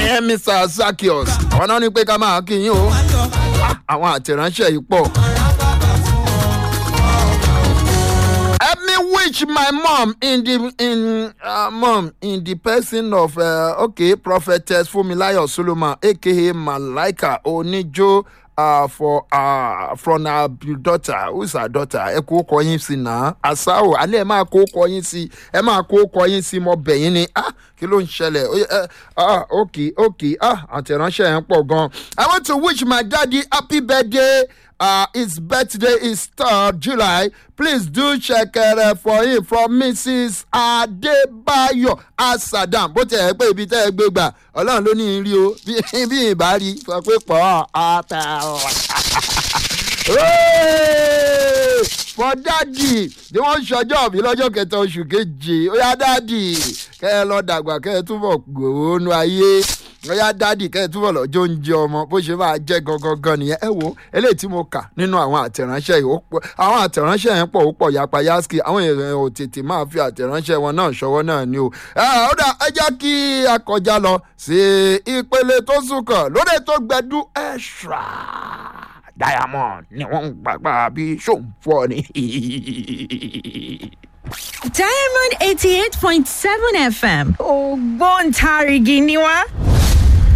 ìyẹn Mr. Zaccheaus àwọn náà ní pé ká máa kí yín o àwọn àtẹ̀ránṣẹ́ yìí pọ̀. Help me wish my mom in the person of Prophetess Funmilayo Solomon aka Malaika Onijo from her daughter. Who's her daughter? Ẹ kó kọ yín sí náà. Àṣàwò alẹ́ ẹ máa kó kọ yín sí. Ẹ máa kó kọ yín sí mọ bẹ̀yìn ni. Kí ló ń ṣẹlẹ̀? Okay. Àtẹ̀ránṣẹ́ yẹn pọ̀ gan. I want to wish my daddy happy birthday. His birthday is 3rd July. Please do check for him from Mrs. Adebayo Asadam. Bó tẹ̀ ẹ́ pé ibi tẹ́ ẹ gbé gbà Ọlọ́run ló ní rí o bí ìbá rí sọ pé pọ̀ for daddy ni wọ́n ṣọjọ́ mi lọ́jọ́ kẹta oṣù keje ó yá daddy kẹ́ ẹ lọ dàgbà kẹ́ ẹ túbọ̀ gbòòrò ayé ó yá daddy kẹ́ ẹ túbọ̀ lọ́jọ́ oúnjẹ ọmọ bó ṣe máa jẹ́ gangan nìyẹn. Ẹ wo eléyìí tí mo kà nínú àwọn àtẹ̀ránṣẹ́ yìí àwọn àtẹ̀ránṣẹ́ yẹn pọ̀ ó pọ̀ yapa yaski àwọn èèyàn ò tètè máa fi àtẹ̀ránṣẹ́ wọn náà ṣọwọ́ náà ni o. Ó dà ẹ jẹ́ kí a kọjá lọ sí ìpele tó súnkàn lórí ètò Gbẹ̀du Extra. Diamond ni wọ́n ń gbàgbà bí ṣòǹfọ̀ ni. Diamond 88.7 FM ògbóǹtarìgì ni wá.